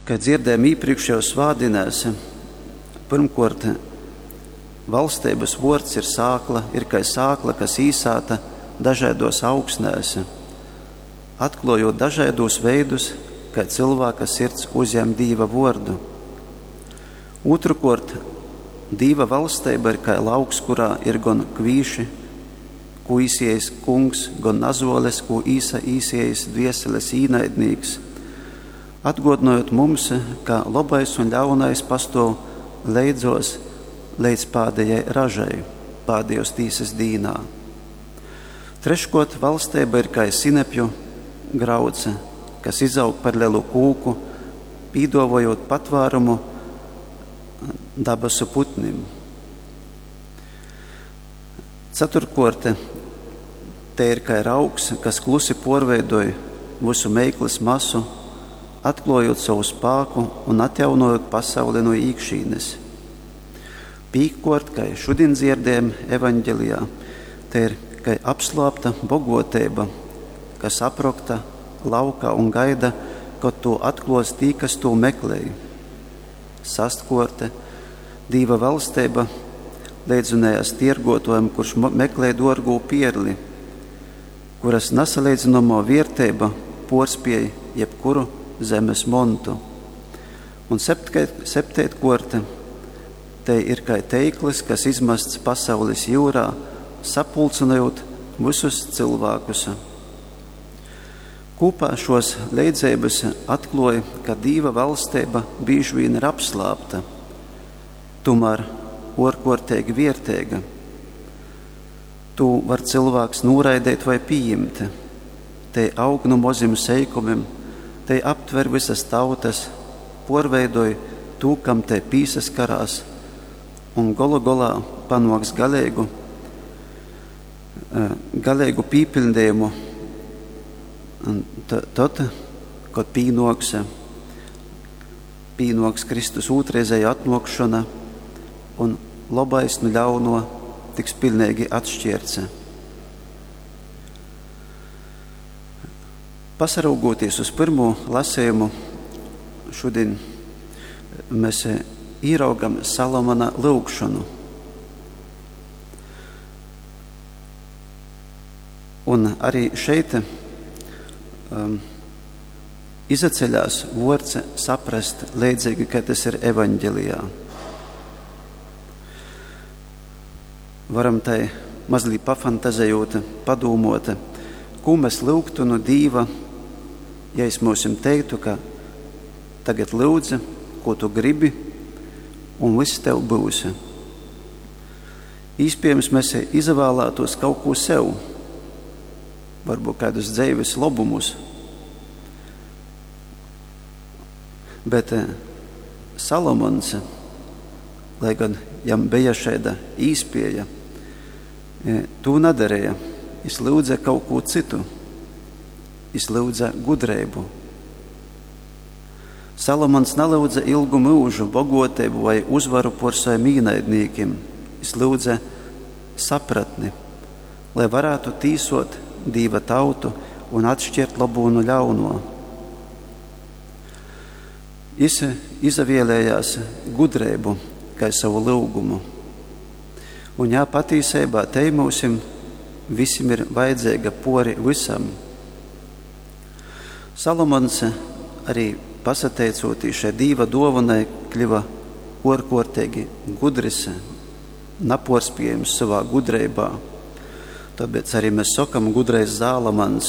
Kad dzirdējām iepriekšējos vādinēs, pirmkort, valstības vords ir sākla, ir kai sākla, kas īsāta dažādos augsnēs, atklājot dažādos veidus, kā cilvēka sirds uzņem Dieva vordu. Otrkort, Dieva valstība ir kā lauks, kurā ir gan kvīši, ko īsies kungs, gan nazoles, ko īsies dvieseles īnaidnīgs, atgādinot mums, ka labais un ļaunais pastāv leidzos līdz pēdējai ražai, pēdējos tīsas dīnā. Treškot, valstība ir kā sinepju grauds, kas izaug par lielu kūku, pīdovojot patvērumu dabasu putnim. Ceturtkort, te ir kā raugs, kas klusi porveidoja visu meiklis masu, atklājot savu spēku un atjaunojot pasauli no iekšīnes. Pīkkort, kā šodien dzirdējam evaņģelijā, te ir kā apslāpta bogotība, kas aprokta laukā un gaida, kad to atklās tī, kas to meklēja. Sastkorte, Dieva valstība līdzinājās tirgotājam, kurš meklē dārgu pierli, kuras nesalīdzināmo vērtība porspēja jebkuru zemes montu. Un septētkorte, te ir kā teiklis, kas izmests pasaules jūrā, sapulcinājot visus cilvēkus. Kopā šos leidzības atklāja, ka Dieva valstība bieži vien ir apslāpta, tomēr ārkārtīgi vērtīga. To var cilvēks noraidīt vai pieņemt. Te aug no maziem seikumiem, te aptver visas tautas, porveidoja to, kam te pīsaskarās, un golā panāks galīgu pīpildījumu. Tad, kad pīnoks Kristus otrreizēja atnākšana un labais no ļauno tiks pilnīgi atšķirts. Pasaraugoties uz pirmo lasējumu, šodien mēs ieraugam Salomona lūgšanu. Un arī šeit izaceļās vords saprast līdzīgi, ka tas ir evaņģelijā. Varam tai mazliet pafantazējot, padomot, ko mēs lūgtu no Dieva, ja es mums teiktu, ka tagad lūdzi, ko tu gribi, un viss tev būs. Iespējams, mēs izvēlētos kaut ko sev, varbūt kādus dzīves labumus, bet Salomons, lai gan jam bija šāda īspēja, to nedarīja. Es lūdza kaut ko citu. Es lūdza gudrību. Salomons nelūdza ilgu mūžu, bogotību vai uzvaru par saviem īnaidniekiem. Es lūdza sapratni, lai varētu tīsot Dieva tautu un atšķirt labo no ļauno. Es izvēlējās gudrību kā savu lūgumu. Un jā, patiesībā te mums visiem ir vajadzīga pori visam. Salomons arī pasateicoties šai Dieva dovanai kļuva ārkārtīgi gudrs, neporspējams savā gudrībā. Tāpēc arī mēs sakam gudrais Salomons.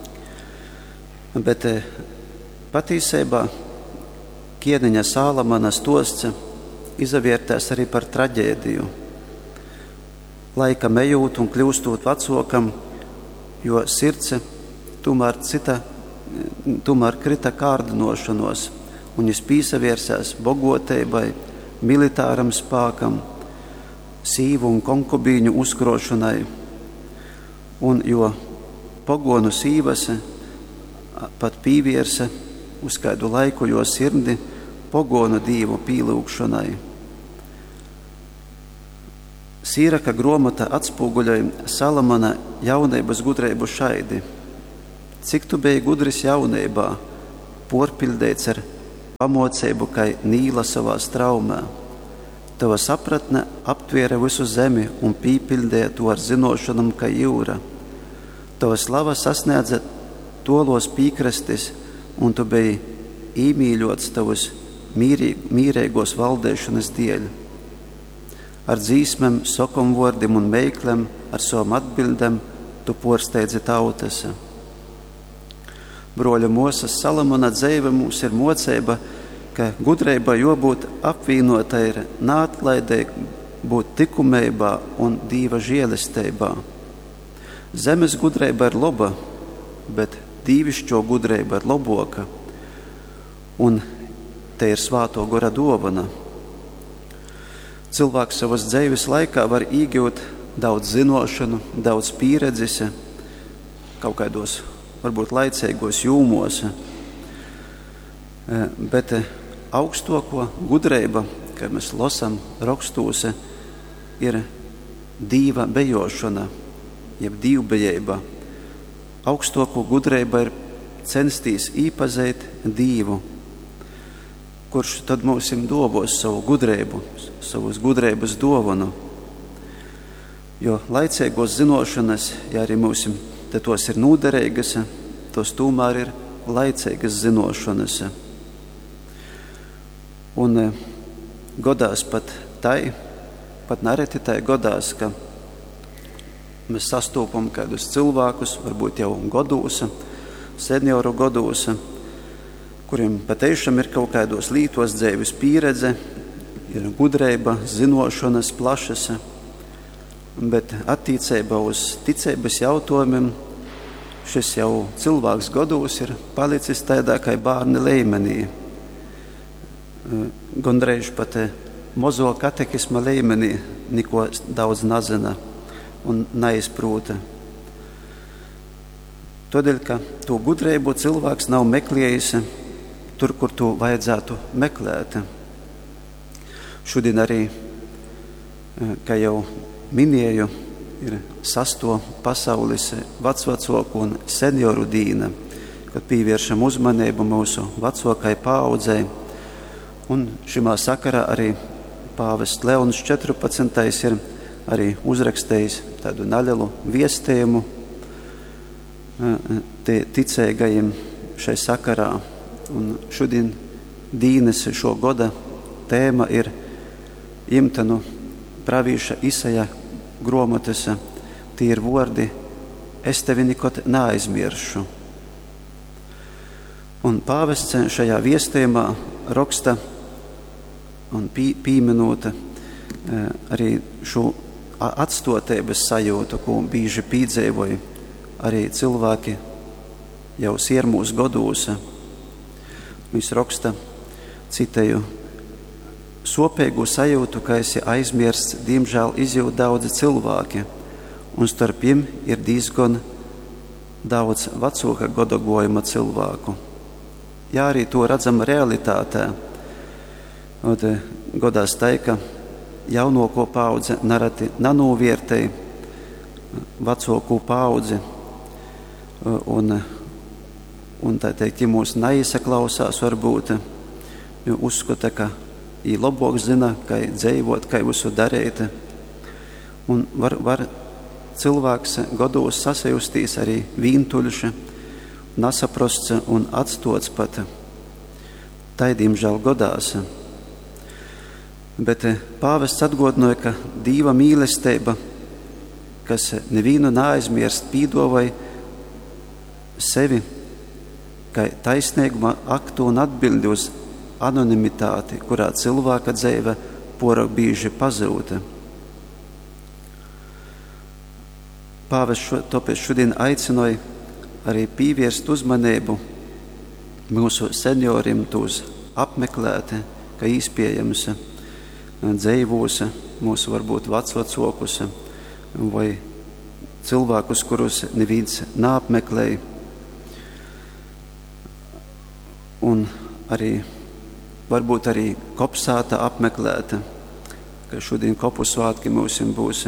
Bet patiesībā Kieniņa Salomona stosts izvērtās arī par traģēdiju. Laika ejot un kļūstot vecākam, jo sirds tomēr krita kārdinošanos, un viņš piesavērsās bogotībai, militāram spēkam, sīvu un konkubīņu uzkrošanai, un jo pagonu sīvas pat pīviersa uz kādu laiku jo sirdi pagonu dievu pīlūgšanai. Sīraka gromata atspūguļoja Salomona jaunības gudrību šaidi. Cik tu biji gudris jaunībā, porpildēts ar pamoceibu, kai Nīla savā straumē. Tava sapratne aptviera visu zemi un pīpildēja to ar zinošanam, kā jūra. Tava slava sasniedza tolos pīkrastis, un tu biji īmīļots tavus mīrīgos valdēšanas dēļ. Ar dzīsmēm, sokumvordiem un meiklem, ar savam atbildēm tu porsteidzi tautas. Broļa Moses Salamona dzeive mums ir moceiba, ka gudreiba jābūt apvienotā ir neatlaidē, būt tikumībā un Dīva žēlesteibā. Zemes gudreiba ir loba, bet dīvišķo gudreiba ir loboka, un te ir svāto gora dovana. Cilvēks savas dzīves laikā var iegūt daudz zinošanu, daudz pieredzes, kaut kādos, varbūt laicīgos jūmos, bet augstoko gudreiba, kā mēs lasām rakstos, ir Dīva bejošana, jeb dīvbejība. Augstoko gudreiba ir censties īpazīt Dīvu, kurš tad mums dovos savu gudreibu, savus gudreibas dovanu. Jo laicīgos zinošanas, ja arī mums te tos ir nūderīgas, tos tomēr ir laicīgas zinošanas. Un godās pat nereti tai godās, ka mēs sastopam kādus cilvēkus, varbūt jau godūs, senioru godūs, kuriem patiešām ir kaut kādos lītos dzīves pieredze, ir gudreiba, zinošanas plašas, bet attīcībā uz ticības jautājumiem šis jau cilvēks godūs ir palicis tādā kā bērni līmenī. Gandrīz pat mozo katekisma līmenī neko daudz nezina un neizprūta. Todēļ, ka to gudreibu cilvēks nav meklējis tur, kur to vajadzētu meklēt. Šodien arī, kā jau minēju, ir 6. pasaules vecvecāku un senioru dīna, kad pievēršam uzmanību mūsu vecākai paaudzei. Un šimā sakarā arī pāvests Leons 14. ir arī uzrakstījis tādu nelielu viestījumu ticīgajiem šai sakarā. Un šodien dīnes šo goda tēma ir imtanu pravīša Isaja gromotas, tie ir vordi: es tevi nikot neaizmiršu. Un pāvests šajā viestījumā raksta un pīminota arī šo atstotības sajūtu, ko bīži pīdzēvoja arī cilvēki jau siermūs godūs. Viņš raksta, citēju: sopēgu sajūtu, ka esi aizmirsts, diemžēl izjūt daudzi cilvēki, un starp viņiem ir diezgan daudz vecāka godagojuma cilvēku. Jā, arī to redzam realitātē. Godās tai, ka jaunāko paudze nereti nenovērtēja vecāko paudzi, un tā teikt, ja mūs neiesaklausās varbūt, jo uzskata, ka viņi labāk zina, kā dzīvot, kā visu darīt. Un var cilvēks godos sasajustīs arī vīntuļš, nesaprasts un atstots pat. Tā, diemžēl, godās. Bet pāvests atgādināja, ka Dieva mīlestība, kas nevienu neaizmirst, pīdāvāja sevi kā taisnīguma aktu un atbildi uz anonimitāti, kurā cilvēka dzīve porok bieži pazūda. Pāvests tāpēc šodien aicināja arī pievērst uzmanību mūsu senioriem, tos apmeklēt, kā iespējams dzīvos, mūsu varbūt vecvecākus vai cilvēkus, kurus neviens neapmeklēja. Un arī varbūt arī kopsāta apmeklēta, ka šodien kopu svātki mums būs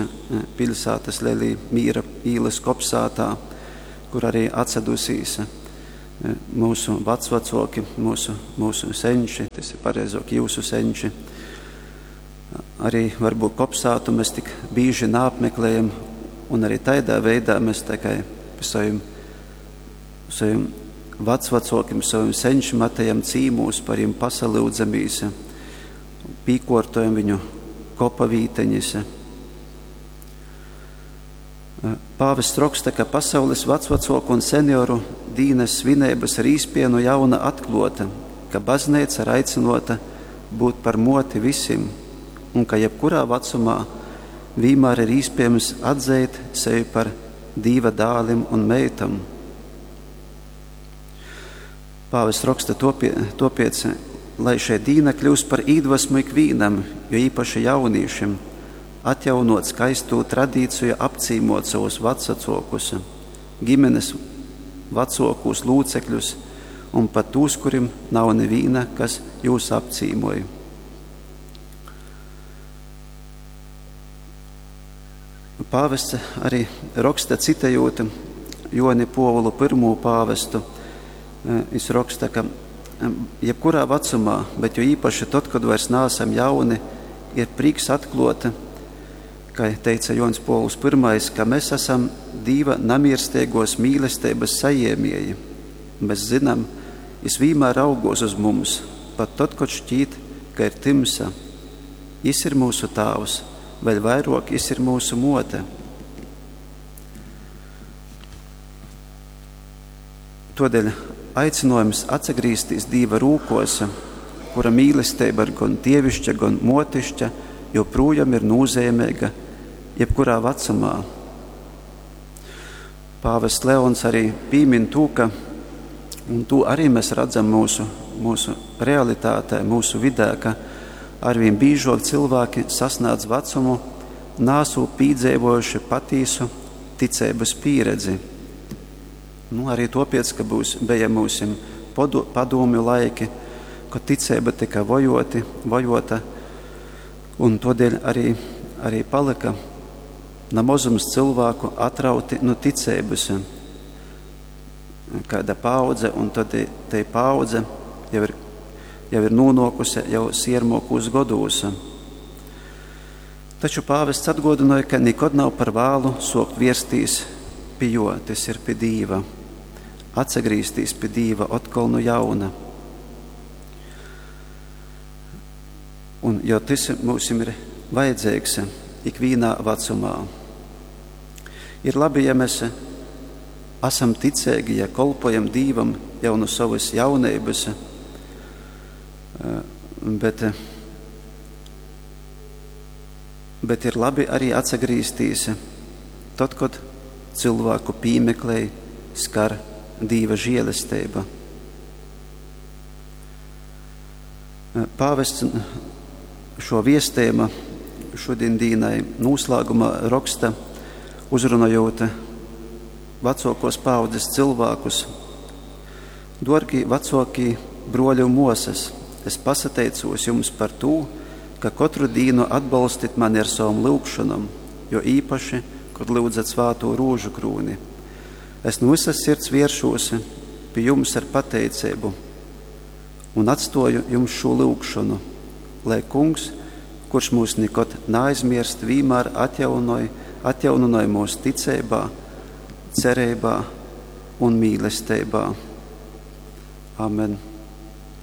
pilsētas Lelī Mīra īles kopsātā, kur arī atsadusīs mūsu vecvecāki, mūsu senči, tas ir pareizāk jūsu senči. Arī varbūt kopsātu mēs tik bieži neapmeklējam, un arī tādā veidā mēs tikai saviem vecvecākiem, saviem senčiem atejam cīmūs, par viņiem pasalūdzamies, pīkortojam viņu kopavīteņas. Pāvests raksta, ka pasaules vecvecāku un senioru dīnes svinības ar īspienu jauna atklota, ka baznīca ir aicinota būt par moti visiem, un ka jebkurā vecumā vienmēr ir iespējams atzīt sevi par Dieva dālim un meitam. Pāvests raksta topiec, lai šie dīna kļūst par iedvesmu ikvīnam, jo īpaši jauniešiem, atjaunot skaistu tradīciju apcīmot savus vecvecākus, ģimenes vecākus lūcekļus un pat tūs, kurim nav neviena, kas jūs apcīmoja. Pāvests arī raksta citējot Joni Povulu I pāvestu. Viņš raksta, ka jebkurā vecumā, bet jo īpaši tad, kad vairs neesam jauni, ir prieks atklāt, kā teica Jons Povuls I, ka mēs esam Dieva namirstīgos mīlestības sajiemieji. Mēs zinām, Viņš vienmēr augos uz mums, pat tad, kad šķīt, ka ir timsa. Viņš ir mūsu tāvs, vēl vairāk Viņš ir mūsu mote. Todēļ aicinājums atsagrīsties Dieva rūkos, kura mīlestība ir gan dievišķa, gan motišķa, joprojām ir nozīmīga jebkurā vecumā. Pāvests Leons arī piemin to, ka, un to arī mēs redzam mūsu realitātē, mūsu vidē, ka arvien biežāk cilvēki sasniedz vecumu, nāsu piedzīvojuši patiesu ticības pieredzi. Arī tāpēc, ka bija mūsim padomju laiki, kad ticība tika vajota, un tādēļ arī palika namazums cilvēku atrauti no ticības. Kāda paudze, un tad te paudze jau ir nonākusi jau siermokos gados. Taču pāvests atgādināja, ka nekad nav par vēlu sākt vērsties pie jo, tas ir pie Dieva, atsagrīsties pie Dieva atkal no jauna. Un jo tas mums ir vajadzīgs ikvienā vecumā. Ir labi, ja mēs esam ticīgi, ja kolpojam Dievam jau no savas jaunības, bet ir labi arī atsagrīsties tad, kad cilvēku piemeklē skar Dieva žēlastība. Pāvests šo viestījumu šodien dīnai noslēgumā raksta, uzrunājot vecākos paudzes cilvēkus. Dorgi vecākie broļi un moses, es pasateicos jums par to, ka katru dienu atbalstit mani ar savam lūgšanam, jo īpaši, kad lūdzat svāto rožu krūni. Es no visas sirds vēršos pie jums ar pateicību un atstāju jums šo lūgšanu, lai Kungs, kurš mūs nekad neaizmirst, vienmēr atjaunoja mūsu ticībā, cerībā un mīlestībā. Amen.